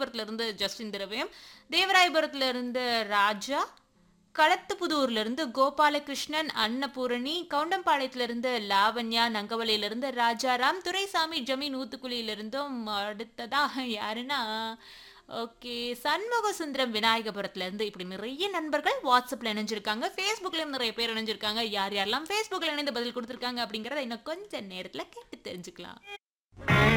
ராசிபுரத்துல இருந்து ஜஸ்டின் திரவியம், தேவராயபுரத்துல இருந்து ராஜா, களத்துப்புதூர்ல இருந்து கோபாலகிருஷ்ணன், அன்னபூரணி, கவுண்டம்பாளையத்துல இருந்து லாவண்யா, நங்கவலியில இருந்து ராஜாராம், துரைசாமி, ஜமீன் ஊத்துக்குளியில இருந்தும் அடுத்ததா யாருன்னா ஓகே சண்முக சுந்தரம் விநாயகபுரத்துல இருந்து இப்படி நிறைய நண்பர்கள் வாட்ஸ்அப்ல இணைஞ்சிருக்காங்க. ஃபேஸ்புக்லயும் நிறைய பேர் இணைஞ்சிருக்காங்க. யார் யாரெல்லாம் ஃபேஸ்புக்ல இணைந்து பதில் கொடுத்திருக்காங்க அப்படிங்கறத இன்னும் கொஞ்ச நேரத்துல கேட்டு தெரிஞ்சுக்கலாம்.